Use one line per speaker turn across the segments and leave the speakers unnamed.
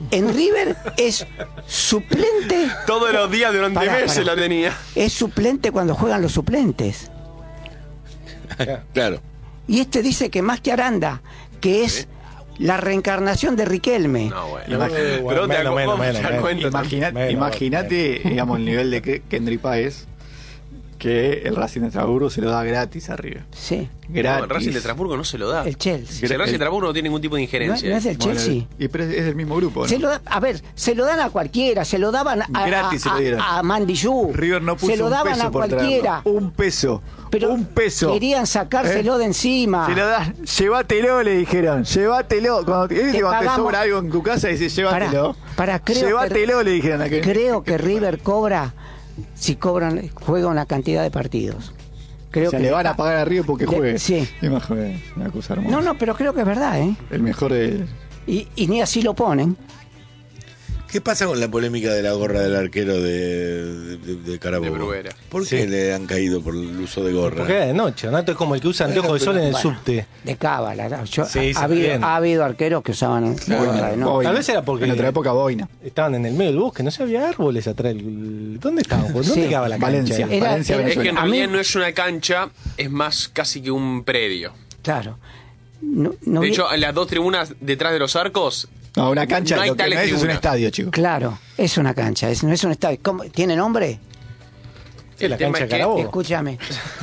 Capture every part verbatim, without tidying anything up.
En River es suplente.
Todos los días durante
Pará,
meses
pará.
la tenía.
Es suplente cuando juegan los suplentes.
Claro.
Y este dice que más que Aranda, que es
¿Sí?
la reencarnación de Riquelme.
No, bueno.
Imag-
Pero
bueno,
te
menos,
acordás,
menos,
te
menos,
das cuenta.
Imagina-
Menos,
Imagínate, digamos, el nivel de que- Kendry Páez, que el Racing de Estrasburgo se lo da gratis arriba.
Sí,
No,
Gratis.
el Racing de Estrasburgo no se lo da.
el Chelsea.
Si el Racing de Estrasburgo no tiene ningún tipo de
No, es-
injerencia.
no es del
Bueno,
Chelsea.
y pero es, es del mismo grupo, ¿no?
Se lo da- a ver, se lo dan a cualquiera, se lo daban a,
Gratis se
a,
lo dieron.
a, a Mandillú,
River no puso
se lo
un
daban
peso
a
por
cualquiera,
traerlo. Un peso.
pero
un peso.
querían sacárselo
¿Eh?
de encima.
Se lo dan, llévatelo, le dijeron, llévatelo. Cuando, ¿viste
Te
cuando te
pagamos-
sobra algo en tu casa, dices, llévatelo.
Para, para, creo
llévatelo,
que,
le dijeron a aquel.
creo que River cobra si cobran juega una cantidad de partidos. Creo
O sea,
que
le van a pagar a River porque
Le-
juegue.
sí.
Y más juegue, una cosa hermosa.
No, no, pero creo que es verdad, ¿eh?
El mejor de...
Y, y ni así lo ponen.
¿Qué pasa con la polémica de la gorra del arquero de, de, de Carabobo?
De Bruguera.
¿Por qué
Sí.
le han caído por el uso de gorra?
Porque era de noche, ¿no? Esto es como el que usa anteojos de sol en el
Bueno,
subte.
De cábala. Yo-
Sí,
ha,
sí,
ha habido,
bien.
ha habido arqueros que usaban gorra de noche.
Boina.
Tal vez era porque-
En otra época, boina.
Estaban en el medio del bosque, no sé, había árboles atrás. del- ¿Dónde estaban? ¿Dónde
Sí.
quedaba la cancha?
Valencia.
ahí?
Era-
Valencia,
era-
Es que en
Venezuela.
A mí-
realidad no es una cancha, es más casi que un predio.
Claro. No, no
De
vi-
hecho, en las dos tribunas detrás de los arcos,
No, una cancha
No hay
lo que
tales
no es, es un
tribunas.
estadio, chicos.
Claro, es una cancha, es, no es un estadio. ¿Cómo? ¿Tiene nombre?
Sí, la
el tema
cancha
es
de
que
Carabobo.
Escúchame.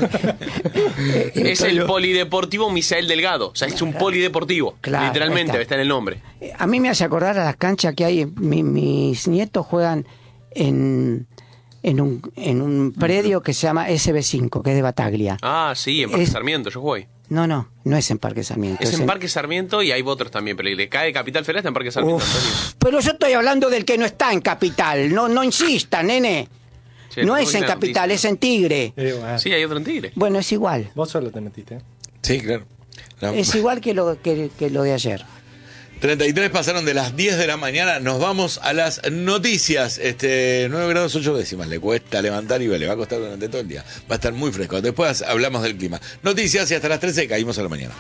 es el polideportivo Misael Delgado. O sea, es un polideportivo.
Claro,
literalmente,
ahí está.
está en el nombre.
Eh, A mí me hace acordar a las canchas que hay. Mi- mis nietos juegan en, en, un, en un predio que se llama S B cinco, que es de Bataglia.
Ah, sí, en Parque
Es-
Sarmiento, yo voy.
No, no, no es en Parque Sarmiento.
Es en Parque Sarmiento y hay otros también, pero le cae Capital Federal está en Parque Sarmiento,
Uf,
Antonio.
pero yo estoy hablando del que no está en Capital. No, no insista, nene.
Che,
no
te
es
doy
en
una
Capital,
noticia.
es en Tigre.
Eh, bueno.
Sí, hay otro en Tigre.
Bueno, es igual.
Vos solo te metiste. ¿eh?
Sí, claro. La-
Es igual que lo, que, que lo de ayer.
treinta y tres pasaron de las diez de la mañana. Nos vamos a las noticias. Este, nueve grados ocho décimas. Le cuesta levantar y le va a costar durante todo el día. Va a estar muy fresco. Después hablamos del clima. Noticias y hasta las trece caímos a la mañana.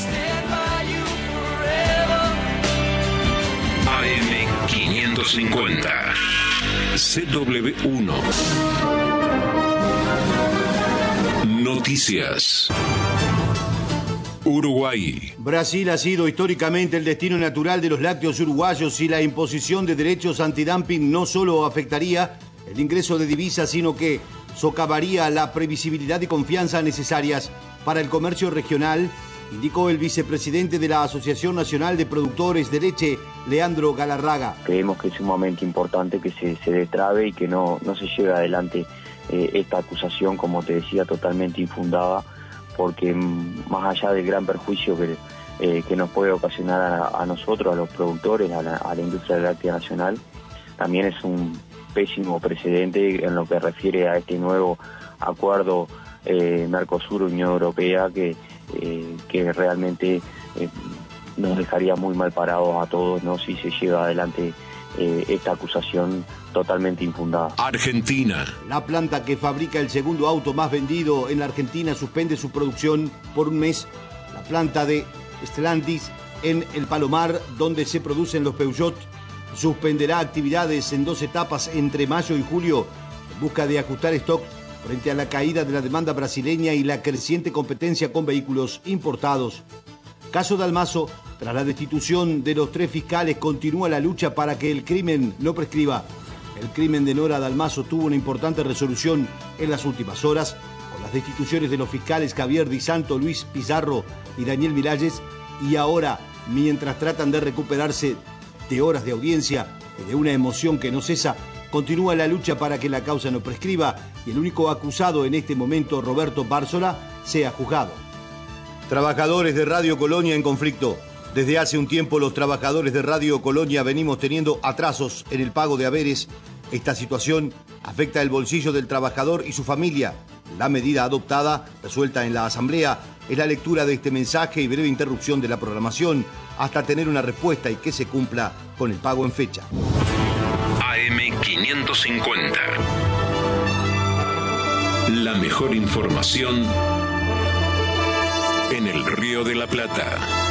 A M quinientos cincuenta. C W uno. Noticias. Uruguay.
Brasil ha sido históricamente el destino natural de los lácteos uruguayos y la imposición de derechos antidumping no solo afectaría el ingreso de divisas, sino que socavaría la previsibilidad y confianza necesarias para el comercio regional, indicó el vicepresidente de la Asociación Nacional de Productores de Leche, Leandro Galarraga.
Creemos que es sumamente importante que se, se destrabe y que no, no se lleve adelante eh, esta acusación, como te decía, totalmente infundada, porque mm, más allá del gran perjuicio que, eh, que nos puede ocasionar a, a nosotros, a los productores, a la, a la industria láctea nacional, también es un pésimo precedente en lo que refiere a este nuevo acuerdo eh, Mercosur-Unión Europea que, eh, que realmente eh, nos dejaría muy mal parados a todos, ¿no?, si se lleva adelante eh, esta acusación totalmente infundada.
Argentina.
La planta que fabrica el segundo auto más vendido en la Argentina suspende su producción por un mes. La planta de Stellantis en El Palomar, donde se producen los Peugeot, suspenderá actividades en dos etapas entre mayo y julio en busca de ajustar stock frente a la caída de la demanda brasileña y la creciente competencia con vehículos importados. Caso Dalmazo, tras la destitución de los tres fiscales, continúa la lucha para que el crimen no prescriba. El crimen de Nora Dalmazo tuvo una importante resolución en las últimas horas, con las destituciones de los fiscales Javier Di Santo, Luis Pizarro y Daniel Miralles, y ahora, mientras tratan de recuperarse de horas de audiencia y de una emoción que no cesa, continúa la lucha para que la causa no prescriba y el único acusado en este momento, Roberto Bárzola, sea juzgado. Trabajadores de Radio Colonia en conflicto. Desde hace un tiempo los trabajadores de Radio Colonia venimos teniendo atrasos en el pago de haberes. Esta situación afecta el bolsillo del trabajador y su familia. La medida adoptada, resuelta en la Asamblea, es la lectura de este mensaje y breve interrupción de la programación hasta tener una respuesta y que se cumpla con el pago en fecha.
A M quinientos cincuenta. La mejor información en el Río de la Plata.